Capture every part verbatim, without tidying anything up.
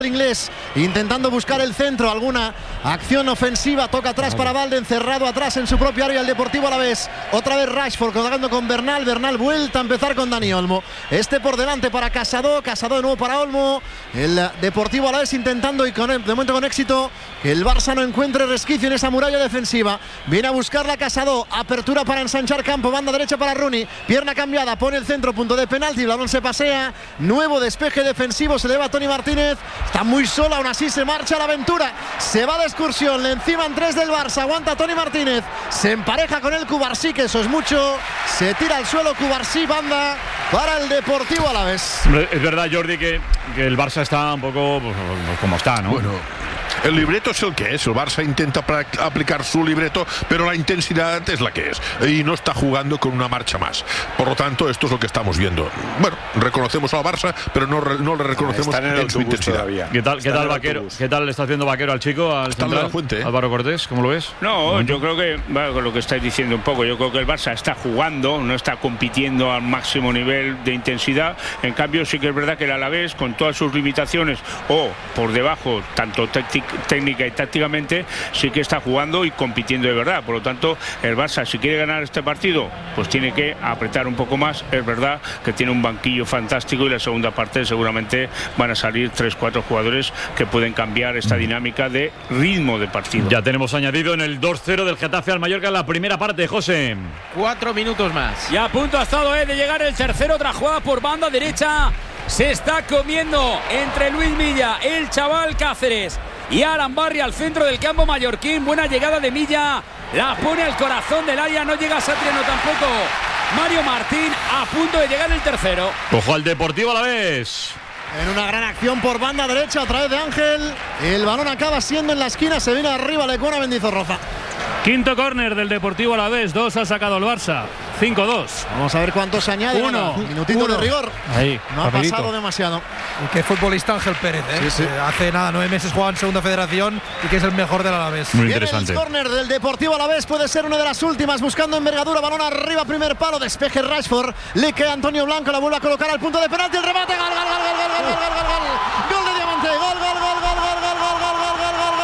inglés intentando buscar el centro, alguna acción ofensiva, toca atrás para Valde, encerrado atrás en su propio área el Deportivo Alavés. Otra vez Rashford colgando con Bernal, Bernal vuelta a empezar con Dani Olmo, este por delante para Casado, Casado de nuevo para Olmo. El Deportivo Alavés intentando y con, de momento con éxito que el Barça no encuentre resquicio en esa muralla defensiva. Viene a buscarla Casado, apertura para ensanchar campo, banda derecha para Rooney, pierna cambiada, pone el centro, punto de penalti, el balón se pasea, nuevo despeje defensivo, se eleva Toni Martínez. Está muy sola, aún así se marcha a la aventura. Se va de excursión, le enciman tres del Barça. Aguanta Toni Martínez. Se empareja con el Cubarsí, que eso es mucho. Se tira al suelo Cubarsí, banda para el Deportivo Alavés. Es verdad, Jordi, que, que el Barça está un poco pues, como está, ¿no? Bueno, el libreto es el que es. El Barça intenta aplicar su libreto, pero la intensidad es la que es. Y no está jugando con una marcha más. Por lo tanto, esto es lo que estamos viendo. Bueno, reconocemos al Barça, pero no, no le reconocemos en, en su intensidad. Todavía. ¿Qué tal, qué tal Vaquero? ¿Qué tal le está haciendo Vaquero al chico? Al está central, en la fuente, ¿eh? Álvaro Cortés, ¿cómo lo ves? No, yo creo que, bueno, con lo que estáis diciendo un poco, yo creo que el Barça está jugando, no está compitiendo al máximo nivel de intensidad. En cambio, sí que es verdad que el Alavés, con todas sus limitaciones o por debajo, tanto técnica y tácticamente, sí que está jugando y compitiendo de verdad. Por lo tanto, el Barça, si quiere ganar este partido, pues tiene que apretar un poco más. Es verdad que tiene un banquillo fantástico y la segunda parte seguramente van a salir tres, cuatro jugadores que pueden cambiar esta dinámica de ritmo de partido. Ya tenemos añadido en el dos cero del Getafe al Mallorca en la primera parte, José. Cuatro minutos más. Y a punto ha estado eh, de llegar el tercero, otra jugada por banda derecha. Se está comiendo entre Luis Milla, el chaval Cáceres y Aran Barry al centro del campo mallorquín. Buena llegada de Milla, la pone al corazón del área, no llega Satriano tampoco. Mario Martín a punto de llegar el tercero. Ojo al Deportivo Alavés. En una gran acción por banda derecha a través de Ángel. El balón acaba siendo en la esquina, se viene arriba Lecuona Mendizorroza. Quinto córner del Deportivo Alavés, dos ha sacado el Barça, cinco dos. Vamos a ver cuánto se añade. Uno. Minutito Uno. de rigor. Ahí, no rapidito. ha pasado demasiado. Y qué futbolista Ángel Pérez, ¿eh? Sí, sí. Eh, Hace nada, nueve meses jugaba en Segunda Federación y que es el mejor del Alavés. Muy Viene interesante. el córner del Deportivo Alavés, puede ser una de las últimas, buscando envergadura, balón arriba, primer palo, despeje Rashford, le queda Antonio Blanco, la vuelve a colocar al punto de penalti, el remate, gol, gol, gol, gol, gol, gol, gol, gol, gol, gol de Diamante, gol, gol, gol, gol, gol, gol, gol, gol, gol, gol, gol, gol,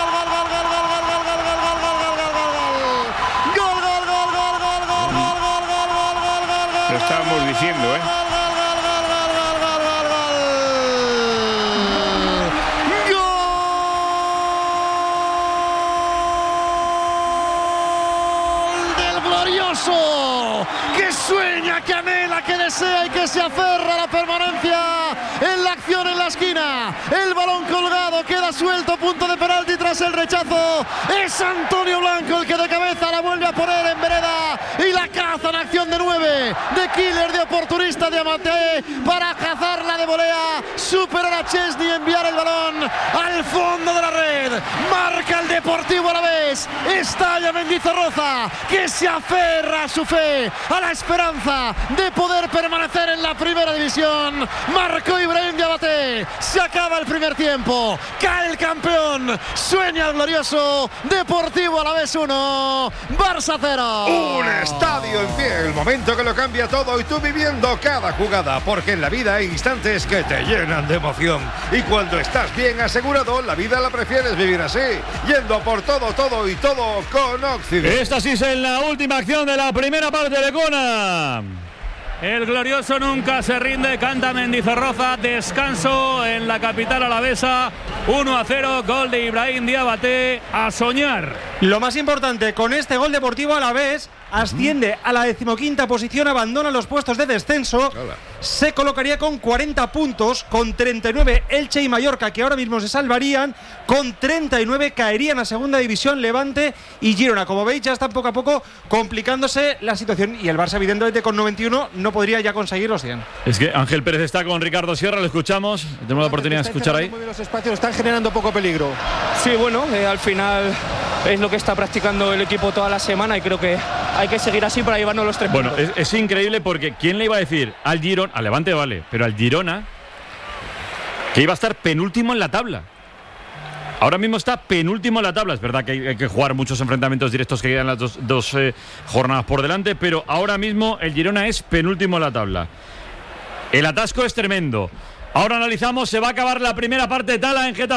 Lo estábamos diciendo, ¿eh? Que sueña, que anhela, que desea y que se aferra a la permanencia en la acción en la esquina. El balón colgado, queda suelto, punto de penalti tras el rechazo. Es Antonio Blanco el que de cabeza la vuelve a poner en vereda y la caza en acción de nueve, de killer, de oportunista de Amate para cazarla de volea, superar a Chesney, enviar el balón al fondo de la red. Marca el Deportivo Alavés, estalla Mendizorroza, que se aferra a su fe, a la esperanza de poder permanecer en la primera división. Marcó Ibrahim Diabaté, se acaba el primer tiempo, cae el campeón, sueña el glorioso Deportivo Alavés uno, Barça cero. Un estadio en pie, el momento que lo cambia todo y tú viviendo cada jugada, porque en la vida hay instantes que te llenan de emoción y cuando estás bien asegurado, la vida la prefieres vivir así, yendo a por todo, todo y todo con Occident. Esta sí es en la última acción de la primera parte de Cona. El glorioso nunca se rinde, canta Mendizorroza, descanso en la capital alavesa, uno a cero, gol de Ibrahim Diabaté, a soñar. Lo más importante, con este gol Deportivo Alavés asciende a la decimoquinta posición, abandona los puestos de descenso, se colocaría con cuarenta puntos, con treinta y nueve Elche y Mallorca, que ahora mismo se salvarían, con treinta y nueve caerían a segunda división Levante y Girona. Como veis, ya está poco a poco complicándose la situación y el Barça evidentemente con noventa y uno no podría ya conseguir los cien. Es que Ángel Pérez está con Ricardo Sierra, lo escuchamos, tenemos la oportunidad de escuchar ahí. Muy bien los espacios, están generando poco peligro. Sí, bueno, eh, al final es lo que está practicando el equipo toda la semana y creo que hay que seguir así para llevarnos los tres bueno, puntos. Bueno, es, es increíble porque ¿quién le iba a decir al Girona, al Levante vale, pero al Girona, que iba a estar penúltimo en la tabla? Ahora mismo está penúltimo en la tabla. Es verdad que hay, hay que jugar muchos enfrentamientos directos que quedan las dos, dos eh, jornadas por delante, pero ahora mismo el Girona es penúltimo en la tabla. El atasco es tremendo. Ahora analizamos, se va a acabar la primera parte de Tala en Getafe.